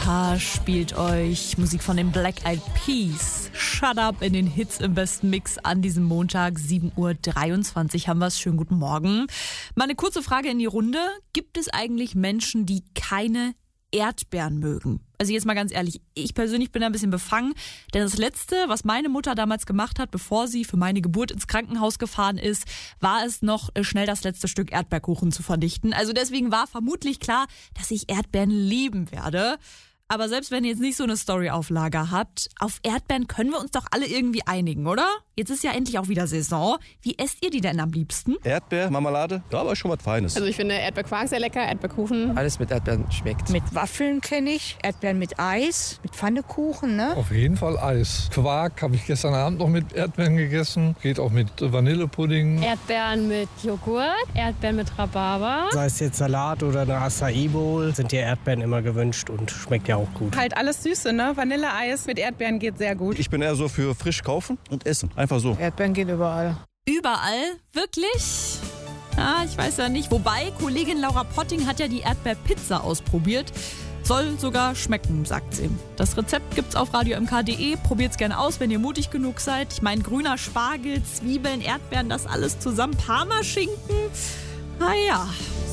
Monika spielt euch Musik von den Black Eyed Peas. Shut Up in den Hits im besten Mix an diesem Montag, 7:23 Uhr haben wir es. Schönen guten Morgen. Mal eine kurze Frage in die Runde. Gibt es eigentlich Menschen, die keine Erdbeeren mögen? Also jetzt mal ganz ehrlich, ich persönlich bin da ein bisschen befangen, denn das Letzte, was meine Mutter damals gemacht hat, bevor sie für meine Geburt ins Krankenhaus gefahren ist, war es noch schnell das letzte Stück Erdbeerkuchen zu vernichten. Also deswegen war vermutlich klar, dass ich Erdbeeren lieben werde. Aber selbst wenn ihr jetzt nicht so eine Story auf Lager habt, auf Erdbeeren können wir uns doch alle irgendwie einigen, oder? Jetzt ist ja endlich auch wieder Saison. Wie esst ihr die denn am liebsten? Erdbeer, Marmelade, ja, aber schon was Feines. Also ich finde Erdbeerquark sehr lecker, Erdbeerkuchen. Alles mit Erdbeeren schmeckt. Mit Waffeln kenne ich, Erdbeeren mit Eis, mit Pfannekuchen, ne? Auf jeden Fall Eis. Quark habe ich gestern Abend noch mit Erdbeeren gegessen. Geht auch mit Vanillepudding. Erdbeeren mit Joghurt, Erdbeeren mit Rhabarber. Sei es jetzt Salat oder eine Acai Bowl, sind die Erdbeeren immer gewünscht und schmeckt ja auch gut. Halt alles Süße, ne? Vanilleeis mit Erdbeeren geht sehr gut. Ich bin eher so für frisch kaufen und essen. Einfach so. Erdbeeren gehen überall. Überall? Wirklich? Ich weiß ja nicht. Wobei, Kollegin Laura Potting hat ja die Erdbeerpizza ausprobiert. Soll sogar schmecken, sagt sie. Das Rezept gibt's auf radiomk.de. Probiert's gerne aus, wenn ihr mutig genug seid. Ich meine, grüner Spargel, Zwiebeln, Erdbeeren, das alles zusammen. Parmaschinken. Ja.